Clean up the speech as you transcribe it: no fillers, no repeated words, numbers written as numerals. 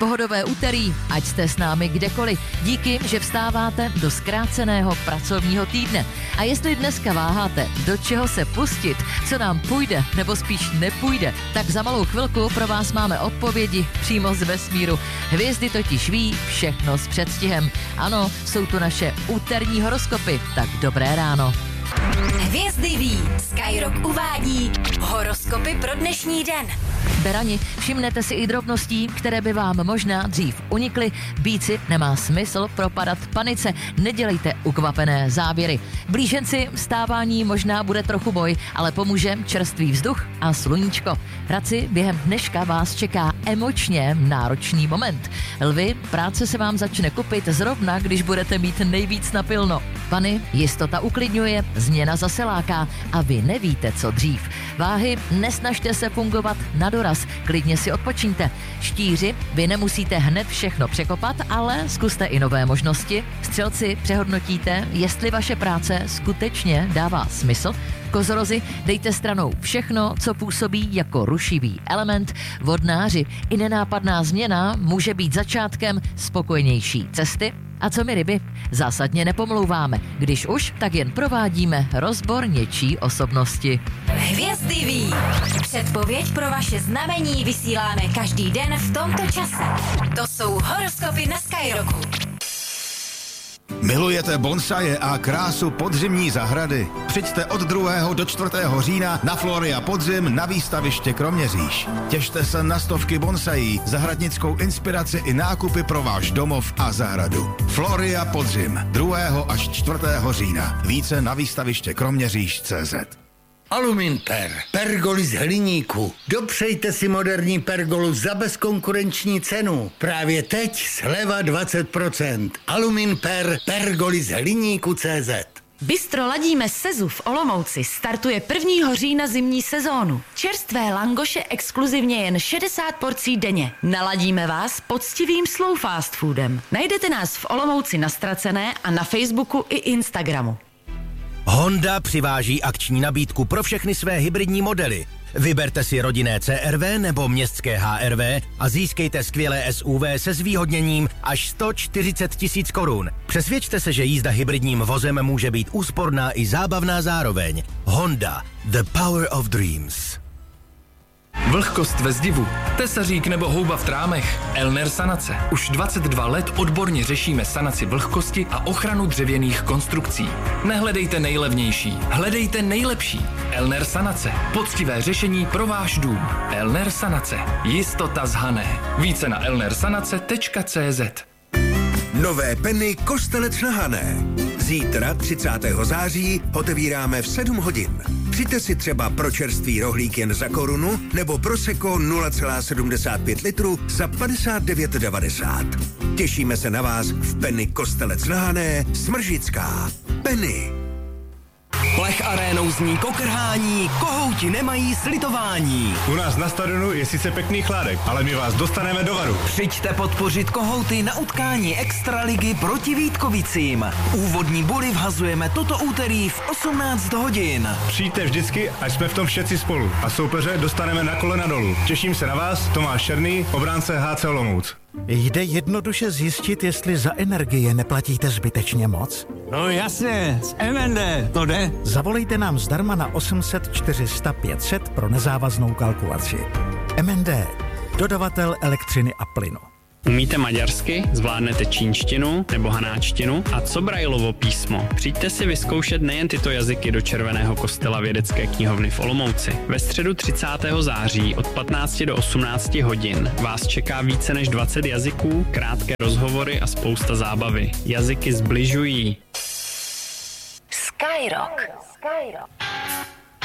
Pohodové úterý, ať jste s námi kdekoliv. Díky, že vstáváte do zkráceného pracovního týdne. A jestli dneska váháte, do čeho se pustit, co nám půjde nebo spíš nepůjde, tak za malou chvilku pro vás máme odpovědi přímo z vesmíru. Hvězdy totiž ví všechno s předstihem. Ano, jsou to naše úterní horoskopy, tak dobré ráno. Hvězdy ví, Skyrock uvádí horoskopy pro dnešní den. Berani, všimnete si i drobností, které by vám možná dřív unikly. Býci, nemá smysl propadat panice, nedělejte ukvapené závěry. Blíženci, vstávání možná bude trochu boj, ale pomůže čerstvý vzduch a sluníčko. Raci, během dneška vás čeká emočně náročný moment. Lvi, práce se vám začne kupit zrovna, když budete mít nejvíc napilno. Pany, jistota uklidňuje, změna zase láká a vy nevíte, co dřív. Váhy, nesnažte se fungovat na doraz, klidně si odpočíňte. Štíři, vy nemusíte hned všechno překopat, ale zkuste i nové možnosti. Střelci, přehodnotíte, jestli vaše práce skutečně dává smysl. Kozorozi, dejte stranou všechno, co působí jako rušivý element. Vodnáři, i nenápadná změna může být začátkem spokojnější cesty. A co my ryby? Zásadně nepomlouváme. Když už, tak jen provádíme rozbor něčí osobnosti. Hvězdy ví. Předpověď pro vaše znamení vysíláme každý den v tomto čase. To jsou horoskopy na Skyrocku. Milujete bonsaje a krásu podzimní zahrady? Přijďte od 2. do 4. října na Floria Podzim na výstaviště Kroměříž. Těšte se na stovky bonsají, zahradnickou inspiraci i nákupy pro váš domov a zahradu. Floria Podzim 2. až 4. října. Více na výstaviště Kroměříž.cz. Aluminper, pergoly z hliníku. Dopřejte si moderní pergolu za bezkonkurenční cenu. Právě teď sleva 20%. Aluminper, pergoly z hliníku.cz. Bistro ladíme Sezu v Olomouci startuje 1. října zimní sezónu. Čerstvé langoše exkluzivně jen 60 porcí denně. Naladíme vás poctivým slow fast foodem. Najdete nás v Olomouci na Ztracené a na Facebooku i Instagramu. Honda přiváží akční nabídku pro všechny své hybridní modely. Vyberte si rodinné CR-V nebo městské HR-V a získejte skvělé SUV se zvýhodněním až 140 000 korun. Přesvědčte se, že jízda hybridním vozem může být úsporná i zábavná zároveň. Honda, the power of dreams. Vlhkost ve zdivu, tesařík nebo houba v trámech. Elner Sanace. Už 22 let odborně řešíme sanaci vlhkosti a ochranu dřevěných konstrukcí. Nehledejte nejlevnější, hledejte nejlepší. Elner Sanace. Poctivé řešení pro váš dům. Elner Sanace. Jistota z Hané. Více na elnersanace.cz. Nové Penny Kostelec na Hané. Zítra, 30. září, otevíráme v 7 hodin. Přijďte si třeba pro čerstvý rohlík jen za korunu nebo prosecco 0,75 litru za 59,90. Těšíme se na vás v Penny Kostelec na Hané, Smržická. Penny. Plech arénou zní kokrhání, kohouti nemají slitování. U nás na stadionu je sice pěkný chládek, ale my vás dostaneme do varu. Přijďte podpořit kohouty na utkání Extraligy proti Vítkovicím. Úvodní buly vhazujeme toto úterý v 18 hodin. Přijďte vždycky, až jsme v tom všetci spolu. A soupeře dostaneme na kolena dolů. Těším se na vás, Tomáš Černý, obránce HC Olomouc. Jde jednoduše zjistit, jestli za energie neplatíte zbytečně moc? No jasně, z MND, to jde. Zavolejte nám zdarma na 800 400 500 pro nezávaznou kalkulaci. MND, dodavatel elektřiny a plynu. Umíte maďarsky, zvládnete čínštinu nebo hanáčtinu a co Braillovo písmo? Přijďte si vyzkoušet nejen tyto jazyky do Červeného kostela Vědecké knihovny v Olomouci. Ve středu 30. září od 15 do 18 hodin vás čeká více než 20 jazyků, krátké rozhovory a spousta zábavy. Jazyky zbližují. Skyrock.